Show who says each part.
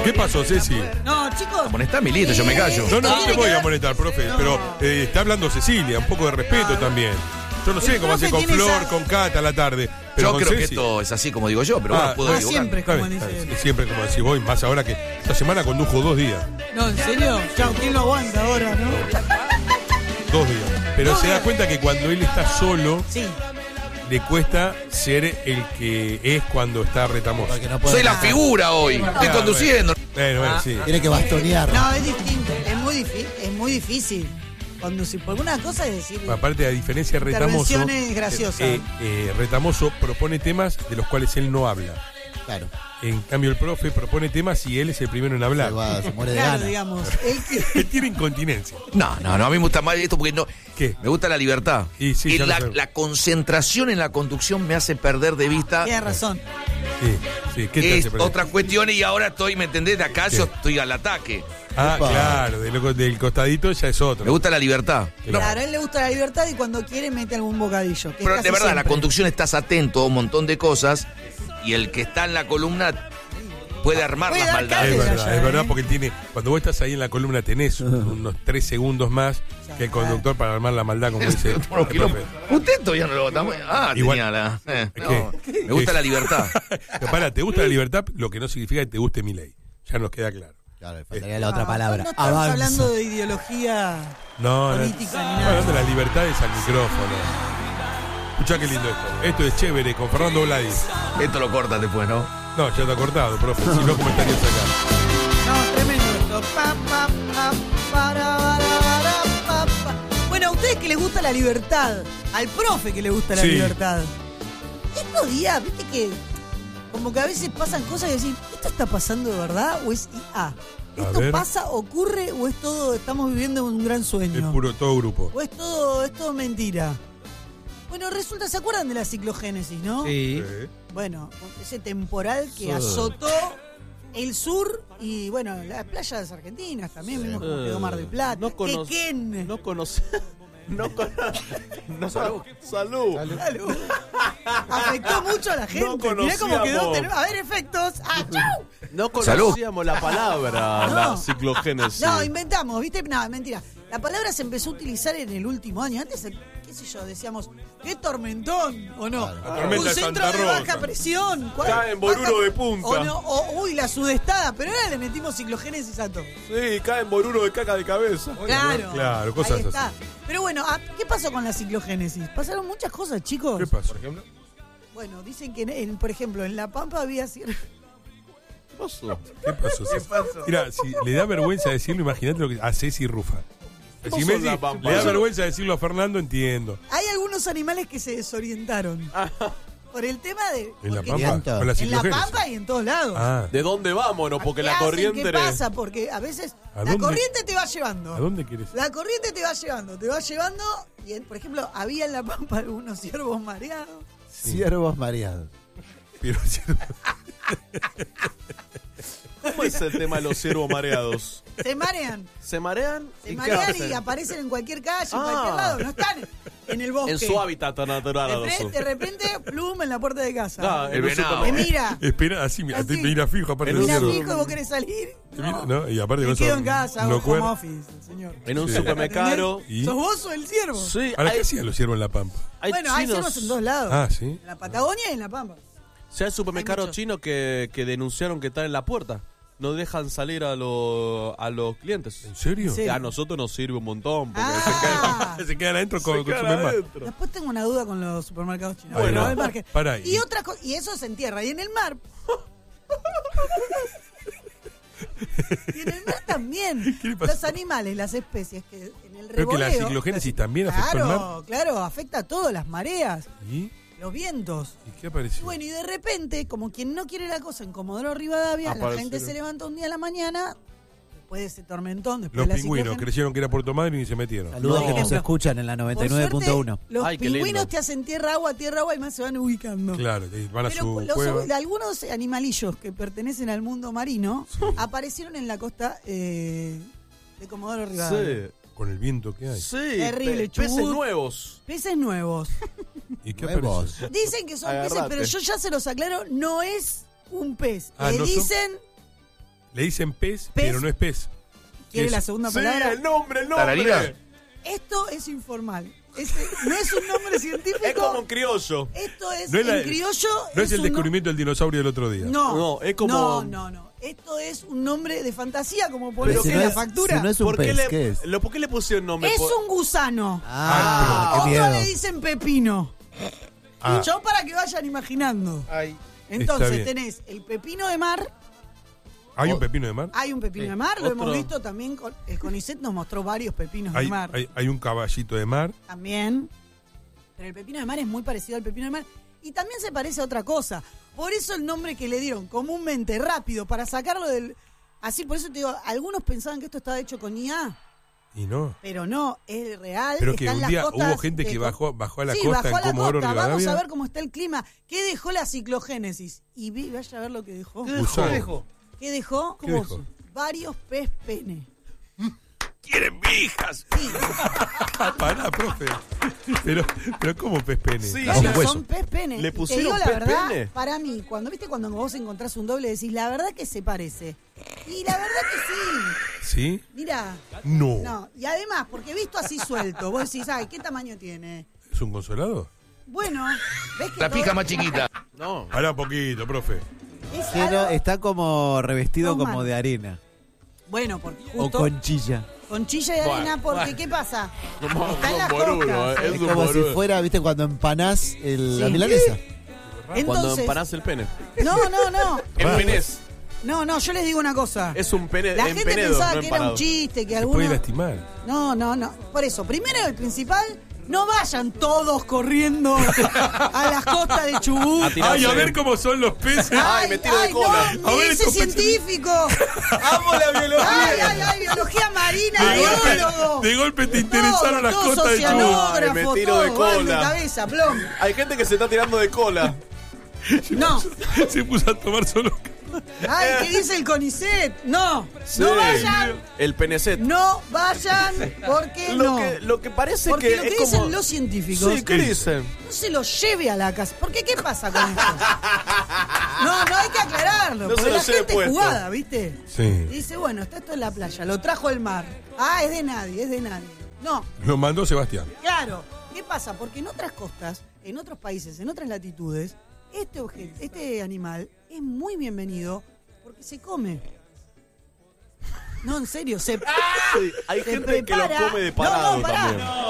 Speaker 1: ¿Qué pasó, Ceci?
Speaker 2: No, chicos.
Speaker 3: Amonestá, Milito, yo me callo.
Speaker 1: No te voy a molestar, profe, pero está hablando Cecilia, un poco de respeto también. Yo no sé cómo hace con Flor, con Cata a la tarde. Pero
Speaker 3: yo creo que
Speaker 1: Ceci,
Speaker 3: esto es así como digo yo, pero bueno, puedo equivocar.
Speaker 2: Siempre, como dice.
Speaker 1: Siempre como decís vos, y más ahora que esta semana condujo 2 días.
Speaker 2: No, ¿en serio? Chao, ¿quién lo aguanta ahora, no?
Speaker 1: 2 días. Pero se da cuenta que cuando él está solo,
Speaker 2: Sí.
Speaker 1: le cuesta ser el que es cuando está retamoso.
Speaker 4: Porque no puede
Speaker 3: Soy la
Speaker 4: nada.
Speaker 3: figura hoy. Estoy conduciendo.
Speaker 1: Bueno, sí.
Speaker 4: Tiene que bastonear.
Speaker 2: No, es distinto. Es muy difícil. Conducir. Por alguna cosa es decir.
Speaker 1: Aparte, a diferencia de Retamoso,
Speaker 2: Intervenciones graciosas.
Speaker 1: Retamoso propone temas de los cuales él no habla.
Speaker 4: Claro.
Speaker 1: En cambio, el profe propone temas y él es el primero en hablar.
Speaker 4: Se muere de
Speaker 2: Claro,
Speaker 4: ganas.
Speaker 2: digamos. Él
Speaker 1: Él tiene incontinencia.
Speaker 3: No, a mí me gusta más esto porque no.
Speaker 1: ¿Qué?
Speaker 3: Me gusta la libertad.
Speaker 1: Y sí, ya lo sé.
Speaker 3: la concentración en la conducción me hace perder de vista
Speaker 2: tiene razón.
Speaker 1: Sí. ¿Qué te hace perder?
Speaker 3: otras cuestiones y ahora estoy, ¿me entendés? De acá yo estoy al ataque.
Speaker 1: Ah,
Speaker 4: Opa.
Speaker 1: claro, del costadito ya es otro.
Speaker 3: Me gusta la libertad.
Speaker 2: Claro, a él le gusta la libertad y cuando quiere mete algún bocadillo. Que
Speaker 3: Pero
Speaker 2: es
Speaker 3: de
Speaker 2: casi
Speaker 3: verdad, la
Speaker 2: siempre.
Speaker 3: conducción estás atento a un montón de cosas y el que está en la columna puede armar
Speaker 2: Puede
Speaker 3: las
Speaker 2: dar
Speaker 3: maldades.
Speaker 1: Es
Speaker 2: cátedra.
Speaker 1: verdad,
Speaker 2: ya,
Speaker 1: es verdad,
Speaker 2: ¿eh?
Speaker 1: porque él tiene. Cuando vos estás ahí en la columna tenés unos 3 segundos más que el conductor para armar la maldad, como dice. el profe.
Speaker 3: Usted todavía no lo votamos.
Speaker 1: Igual-
Speaker 3: Tenía la.
Speaker 1: ¿Qué?
Speaker 3: Me gusta la libertad.
Speaker 1: Pero pará, te gusta la libertad, lo que no significa que te guste mi ley. Ya nos queda claro.
Speaker 4: Claro, le faltaría la otra
Speaker 2: No,
Speaker 4: palabra.
Speaker 2: No estamos
Speaker 4: Avanza.
Speaker 2: hablando de ideología
Speaker 1: No,
Speaker 2: política ni
Speaker 1: no.
Speaker 2: nada.
Speaker 1: Hablando de las libertades al micrófono. Escuchá qué lindo esto. Esto es chévere, con Fernando Vladis.
Speaker 3: Esto lo cortas después, ¿no?
Speaker 1: No, ya está cortado, profe. Si no, ¿cómo estarías acá?
Speaker 2: No, tremendo esto. Pa. Bueno, a ustedes que les gusta la libertad, al profe que le gusta la
Speaker 1: Sí.
Speaker 2: libertad. Estos días, viste que como que a veces pasan cosas y decís, ¿esto está pasando de verdad o es IA?
Speaker 1: A
Speaker 2: ¿Esto
Speaker 1: ver.
Speaker 2: pasa, ocurre o es todo, estamos viviendo un gran
Speaker 1: Es
Speaker 2: sueño?
Speaker 1: puro, todo grupo.
Speaker 2: ¿O es todo mentira? Bueno, resulta, ¿se acuerdan de la ciclogénesis, no?
Speaker 4: Sí.
Speaker 2: Bueno, ese temporal que
Speaker 4: Sí.
Speaker 2: azotó el sur y, bueno, las playas argentinas también, vimos como quedó Mar del Plata.
Speaker 5: No conoce.
Speaker 2: Quequén.
Speaker 5: No conoce. Salud.
Speaker 2: Salud. Afectó mucho a la gente. Mirá cómo quedó.
Speaker 5: conocíamos.
Speaker 2: A ver, efectos. ¡Ah, chau!
Speaker 5: No conocíamos la palabra,
Speaker 2: No.
Speaker 5: la ciclogénesis.
Speaker 2: No, inventamos, ¿viste? No, mentira. La palabra se empezó a utilizar en el último año. Antes, qué sé yo, decíamos, ¡qué tormentón! ¿O no?
Speaker 4: Claro.
Speaker 1: La tormenta
Speaker 2: Un
Speaker 1: de
Speaker 2: centro
Speaker 1: Santa
Speaker 2: de
Speaker 1: Rosa.
Speaker 2: baja presión.
Speaker 5: Cae en Boruro de punta.
Speaker 2: O no, uy, la sudestada. Pero ahora le metimos ciclogénesis a todo.
Speaker 5: Sí, cae en boruro de caca de cabeza.
Speaker 2: Claro.
Speaker 1: Claro, cosas
Speaker 2: Ahí está.
Speaker 1: así.
Speaker 2: Pero bueno, ¿qué pasó con la ciclogénesis? Pasaron muchas cosas, chicos.
Speaker 1: ¿Qué pasó? Por ejemplo.
Speaker 2: Bueno, dicen que, por ejemplo, en La Pampa había cierto...
Speaker 5: ¿Qué pasó?
Speaker 1: ¿Qué pasó? Mira, si le da vergüenza decirlo, imagínate lo que a Ceci Rufa. Si
Speaker 5: pasó
Speaker 1: Messi
Speaker 5: en La Pampa?
Speaker 1: le da vergüenza decirlo a Fernando, entiendo.
Speaker 2: Hay algunos animales que se desorientaron. Por el tema de...
Speaker 1: En La
Speaker 2: porque-
Speaker 1: Pampa,
Speaker 4: Viento.
Speaker 1: con la
Speaker 2: En La
Speaker 1: ciclogénesis.
Speaker 2: Pampa y en todos lados.
Speaker 1: Ah,
Speaker 5: ¿De dónde vámonos? Porque
Speaker 2: ¿Qué
Speaker 5: la
Speaker 2: hacen?
Speaker 5: corriente...
Speaker 2: ¿Qué pasa? Porque a veces
Speaker 1: ¿A
Speaker 2: la
Speaker 1: dónde?
Speaker 2: corriente te va llevando.
Speaker 1: ¿a dónde quieres?
Speaker 2: La corriente te va llevando. Y, por ejemplo, había en La Pampa algunos ciervos mareados.
Speaker 4: Ciervos mareados.
Speaker 1: Pero,
Speaker 5: ¿Cómo es el tema de los ciervos mareados?
Speaker 2: Se marean.
Speaker 5: ¿Se marean?
Speaker 2: Se
Speaker 5: ¿Y qué
Speaker 2: marean y
Speaker 5: hacen?
Speaker 2: aparecen en cualquier calle, en
Speaker 5: Ah.
Speaker 2: cualquier lado. No están en el bosque.
Speaker 5: En su hábitat natural.
Speaker 2: De repente, plum en la puerta de casa.
Speaker 5: Ah,
Speaker 3: El
Speaker 5: en un
Speaker 3: venado.
Speaker 2: Te
Speaker 5: supermercado.
Speaker 2: mira.
Speaker 1: espera, así, mira, te
Speaker 2: Así.
Speaker 1: mira fijo, aparte
Speaker 5: En
Speaker 1: no
Speaker 5: un
Speaker 2: Mira
Speaker 1: ciervo.
Speaker 2: fijo y vos querés salir.
Speaker 1: Te mira, ¿no? Y aparte
Speaker 2: Me
Speaker 1: no
Speaker 2: quedo
Speaker 1: son-
Speaker 2: en casa, hago
Speaker 1: no
Speaker 2: home
Speaker 1: cuer-
Speaker 2: office, señor.
Speaker 5: En un
Speaker 1: Sí.
Speaker 5: supermercado.
Speaker 1: ¿Y?
Speaker 2: ¿Sos vos o el ciervo?
Speaker 5: Sí,
Speaker 1: ¿Para qué
Speaker 5: hay,
Speaker 1: hacían los ciervos en La Pampa?
Speaker 5: hay
Speaker 2: Bueno, hay
Speaker 5: chinos.
Speaker 2: ciervos en todos lados.
Speaker 1: Ah, ¿sí?
Speaker 2: En la Patagonia y en La Pampa.
Speaker 5: O sea, hay supermercados
Speaker 2: Hay muchos.
Speaker 5: chinos que denunciaron que están en la puerta. No dejan salir a los clientes.
Speaker 1: ¿En serio?
Speaker 2: Sí.
Speaker 5: A nosotros nos sirve un montón. Porque
Speaker 2: Ah.
Speaker 1: Se quedan adentro con
Speaker 5: se quedan
Speaker 1: consumen más.
Speaker 5: adentro.
Speaker 2: Después tengo una duda con los supermercados chinos.
Speaker 1: Bueno,
Speaker 2: Bueno, al margen.
Speaker 1: pará,
Speaker 2: Y otra cosa, y eso se entierra. Y en el mar. Y en el mar también.
Speaker 1: ¿Qué le pasó?
Speaker 2: Los animales, las especies que en el
Speaker 1: Creo que la
Speaker 2: revoleo.
Speaker 1: ciclogénesis también afectó al mar.
Speaker 2: Claro, afecta a todo, las mareas,
Speaker 1: ¿Y?
Speaker 2: los vientos.
Speaker 1: ¿Y qué
Speaker 2: Y
Speaker 1: apareció?
Speaker 2: bueno, y de repente, como quien no quiere la cosa en Comodoro Rivadavia, la
Speaker 5: Aparecieron.
Speaker 2: gente se levanta un día a la mañana, después de ese tormentón, después
Speaker 1: Los
Speaker 2: de la
Speaker 1: pingüinos
Speaker 2: ciclogénesis.
Speaker 1: creyeron que era Puerto Madryn y se metieron.
Speaker 4: Saludos
Speaker 2: Por
Speaker 4: que nos
Speaker 2: ejemplo.
Speaker 4: escuchan en la
Speaker 2: Por
Speaker 4: 99.1.
Speaker 2: suerte, los
Speaker 5: Ay, qué lindo.
Speaker 2: pingüinos te hacen tierra, agua, y más se van ubicando.
Speaker 1: Claro, y van a
Speaker 2: Pero
Speaker 1: su cueva.
Speaker 2: algunos animalillos que pertenecen al mundo marino aparecieron en la costa de Comodoro Rivadavia.
Speaker 5: Sí,
Speaker 1: Con el viento que hay.
Speaker 5: sí.
Speaker 2: Terrible,
Speaker 5: Peces
Speaker 2: chubut.
Speaker 5: nuevos.
Speaker 2: Peces nuevos.
Speaker 1: ¿Y qué
Speaker 4: Nuevos.
Speaker 1: apareció?
Speaker 2: Dicen que son peces,
Speaker 5: Agarrate.
Speaker 2: pero yo ya se los aclaro, no es un pez.
Speaker 1: Ah,
Speaker 2: Le
Speaker 1: no son-
Speaker 2: dicen
Speaker 1: Le dicen pez, pero no es pez.
Speaker 2: ¿Quiere
Speaker 1: Es-
Speaker 2: la segunda
Speaker 5: Sí,
Speaker 2: palabra?
Speaker 5: el nombre.
Speaker 3: ¿Tararira?
Speaker 2: Esto es informal. No es un nombre científico.
Speaker 5: Es como un criollo.
Speaker 2: Esto es
Speaker 1: No es
Speaker 2: en criollo.
Speaker 1: No es el
Speaker 2: un no-
Speaker 1: descubrimiento del dinosaurio del otro día.
Speaker 2: No,
Speaker 5: No, es como-
Speaker 2: No. Esto es un nombre de fantasía, como pones
Speaker 4: Pero si
Speaker 2: en
Speaker 4: no
Speaker 2: la
Speaker 4: es-
Speaker 2: factura.
Speaker 4: si no es un
Speaker 5: ¿Por qué,
Speaker 4: pez, ¿qué es?
Speaker 5: ¿Por qué le pusieron nombre?
Speaker 2: Es un gusano.
Speaker 4: Ah, qué
Speaker 2: Otro
Speaker 4: miedo.
Speaker 2: le dicen pepino.
Speaker 1: Ah.
Speaker 2: Yo para que vayan imaginando.
Speaker 3: Ay.
Speaker 1: Está
Speaker 2: Entonces
Speaker 1: bien.
Speaker 2: tenés el pepino de mar.
Speaker 1: ¿Hay un pepino de mar?
Speaker 2: Hay un pepino de mar, lo
Speaker 5: Otro.
Speaker 2: hemos visto también. El CONICET nos mostró varios pepinos de mar.
Speaker 1: Hay un caballito de mar.
Speaker 2: También. Pero el pepino de mar es muy parecido al pepino de mar. Y también se parece a otra cosa. Por eso el nombre que le dieron comúnmente, rápido, para sacarlo del... Así, por eso te digo, algunos pensaban que esto estaba hecho con IA,
Speaker 1: Y no.
Speaker 2: pero no, es real.
Speaker 1: Pero que
Speaker 2: está en
Speaker 1: un
Speaker 2: las
Speaker 1: día
Speaker 2: costas
Speaker 1: hubo gente
Speaker 2: de
Speaker 1: que
Speaker 2: Co-
Speaker 1: bajó a la
Speaker 2: Sí,
Speaker 1: costa
Speaker 2: bajó a
Speaker 1: en
Speaker 2: la
Speaker 1: Comodoro
Speaker 2: costa. Vamos a
Speaker 1: Rivadavia.
Speaker 2: ver cómo está el clima. ¿Qué dejó la ciclogénesis? Y vaya a ver lo que dejó.
Speaker 1: Usó.
Speaker 2: ¿Qué dejó?
Speaker 1: ¿Qué dejó?
Speaker 2: Varios pez pene.
Speaker 1: ¡Quieren vijas!
Speaker 2: Sí,
Speaker 1: Pará, profe. Pero ¿cómo pez pene?
Speaker 5: Sí.
Speaker 2: bueno,
Speaker 3: un hueso.
Speaker 2: son pez pene.
Speaker 5: ¿Le
Speaker 2: Y te
Speaker 5: pusieron
Speaker 2: digo la
Speaker 5: pez
Speaker 2: verdad,
Speaker 5: pene?
Speaker 2: para mí, cuando vos encontrás un doble, decís, la verdad que se parece. Y la verdad que sí.
Speaker 1: ¿Sí?
Speaker 2: Mira,
Speaker 1: No.
Speaker 2: no. Y además, porque visto así suelto, vos decís, ay, ¿qué tamaño tiene?
Speaker 1: ¿Es un consolador?
Speaker 2: Bueno, ves que
Speaker 3: La pija
Speaker 2: todo-
Speaker 3: más chiquita.
Speaker 5: No.
Speaker 1: Pará un poquito, profe.
Speaker 2: es
Speaker 4: Que no,
Speaker 2: algo-
Speaker 4: está como revestido
Speaker 2: Con
Speaker 4: como
Speaker 2: mano.
Speaker 4: de arena.
Speaker 2: Bueno, porque
Speaker 4: O
Speaker 2: justo
Speaker 4: conchilla.
Speaker 2: conchilla de arena, porque ¿qué pasa?
Speaker 5: Como
Speaker 2: Está en las
Speaker 5: moruno,
Speaker 2: costas.
Speaker 5: es
Speaker 4: Es
Speaker 5: un
Speaker 4: como si
Speaker 5: moruno.
Speaker 4: fuera, viste, cuando empanás la
Speaker 2: Sí.
Speaker 4: milanesa.
Speaker 5: Cuando
Speaker 2: Entonces,
Speaker 5: empanás el pene.
Speaker 2: no.
Speaker 5: El penés.
Speaker 2: No, yo les digo una cosa.
Speaker 5: Es un pene
Speaker 2: La gente
Speaker 5: empenedo,
Speaker 2: pensaba
Speaker 5: no
Speaker 2: que era un
Speaker 5: empanado.
Speaker 2: chiste, que
Speaker 1: Se puede
Speaker 2: algunos...
Speaker 1: lastimar.
Speaker 2: No. Por eso, primero el principal, no vayan todos corriendo a las costas de Chubut.
Speaker 5: A tirarse.
Speaker 1: Ay, a ver cómo son los peces.
Speaker 5: Ay, me tiro de cola.
Speaker 2: No,
Speaker 1: A ver,
Speaker 2: ese
Speaker 1: estos peces-
Speaker 2: científico.
Speaker 1: ¡Amo la biología!
Speaker 2: Ay, biología marina,
Speaker 1: De
Speaker 2: biólogo.
Speaker 1: golpe, de golpe te interesaron las
Speaker 2: Todo,
Speaker 1: costas de Chubut.
Speaker 2: oceanógrafo,
Speaker 5: Ay, me tiro de
Speaker 2: todo, gol
Speaker 5: cola.
Speaker 2: cabeza, plom.
Speaker 5: Hay gente que se está tirando de cola.
Speaker 2: No.
Speaker 1: Se puso a tomar solo.
Speaker 2: Ay, ¿qué dice el CONICET? No.
Speaker 5: Sí.
Speaker 2: No vayan.
Speaker 5: El penecet.
Speaker 2: No vayan, porque no.
Speaker 5: Lo que parece
Speaker 2: Porque
Speaker 5: que
Speaker 2: lo que
Speaker 5: es
Speaker 2: dicen
Speaker 5: como...
Speaker 2: los científicos,
Speaker 5: Sí, ¿qué dicen?
Speaker 2: no se lo lleve a la casa. Porque ¿qué pasa con esto? No, hay que aclararlo.
Speaker 5: No se
Speaker 2: porque
Speaker 5: lo
Speaker 2: la
Speaker 5: lleve
Speaker 2: gente
Speaker 5: puesto.
Speaker 2: jugada, ¿viste?
Speaker 1: Sí.
Speaker 2: Y dice, bueno, está esto en la playa, lo trajo el mar. Ah, es de nadie. No,
Speaker 1: Lo mandó Sebastián.
Speaker 2: claro. ¿Qué pasa? Porque en otras costas, en otros países, en otras latitudes, este animal es muy bienvenido porque se come. No, en serio,
Speaker 5: Sí, hay
Speaker 2: se
Speaker 5: gente que lo
Speaker 2: prepara-
Speaker 5: come de parado
Speaker 2: No, pará.
Speaker 5: también.